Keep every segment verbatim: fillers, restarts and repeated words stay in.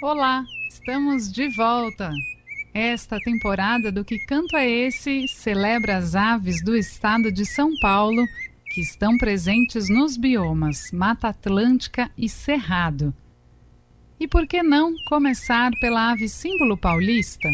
Olá, estamos de volta. Esta temporada do Que Canto é Esse celebra as aves do estado de São Paulo que estão presentes nos biomas Mata Atlântica e Cerrado. E por que não começar pela ave símbolo paulista?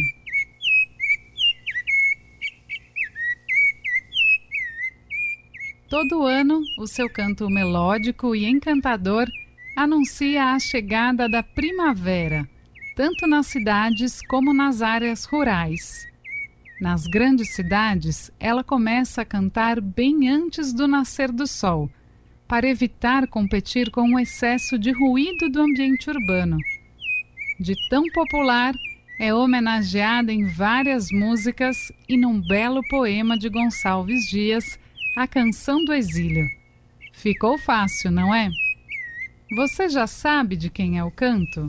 Todo ano, o seu canto melódico e encantador anuncia a chegada da primavera, tanto nas cidades como nas áreas rurais. Nas grandes cidades, ela começa a cantar bem antes do nascer do sol, para evitar competir com o excesso de ruído do ambiente urbano. De tão popular, é homenageada em várias músicas e num belo poema de Gonçalves Dias, A Canção do Exílio. Ficou fácil, não é? Você já sabe de quem é o canto?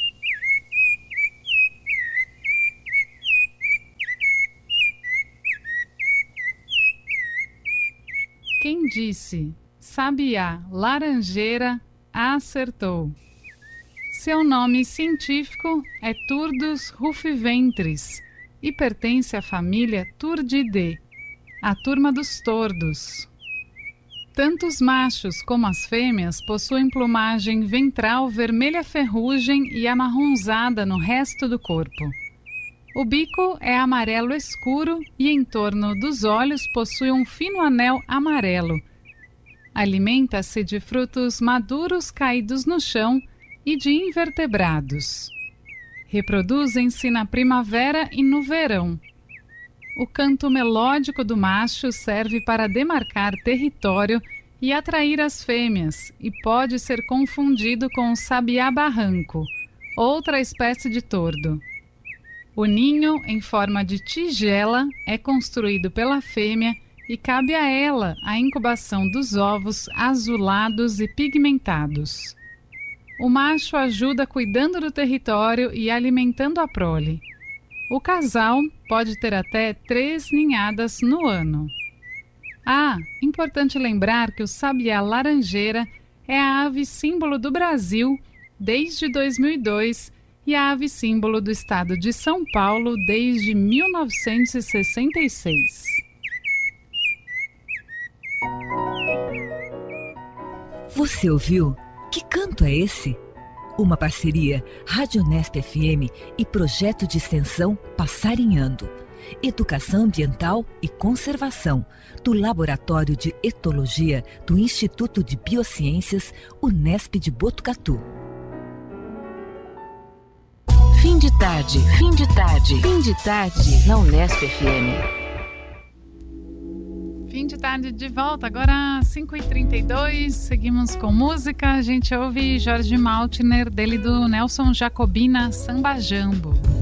Quem disse sabiá laranjeira acertou. Seu nome científico é Turdus rufiventris e pertence à família Turdidae, a turma dos tordos. Tanto os machos como as fêmeas possuem plumagem ventral vermelha ferrugem e amarronzada no resto do corpo. O bico é amarelo escuro e em torno dos olhos possui um fino anel amarelo. Alimenta-se de frutos maduros caídos no chão e de invertebrados. Reproduzem-se na primavera e no verão. O canto melódico do macho serve para demarcar território e atrair as fêmeas e pode ser confundido com o sabiá barranco, outra espécie de tordo. O ninho, em forma de tigela, é construído pela fêmea e cabe a ela a incubação dos ovos azulados e pigmentados. O macho ajuda cuidando do território e alimentando a prole. O casal pode ter até três ninhadas no ano. Ah, importante lembrar que o sabiá laranjeira é a ave símbolo do Brasil desde dois mil e dois e a ave símbolo do estado de São Paulo desde mil novecentos e sessenta e seis. Você ouviu? Que canto é esse? Uma parceria Rádio Unesp F M e projeto de extensão Passarinhando. Educação Ambiental e Conservação, do Laboratório de Etologia do Instituto de Biociências Unesp de Botucatu. Fim de tarde, fim de tarde, fim de tarde na Unesp F M. Fim de tarde de volta, agora cinco e trinta e dois, seguimos com música. A gente ouve Jorge Maltner, dele do Nelson Jacobina, Samba Jambo.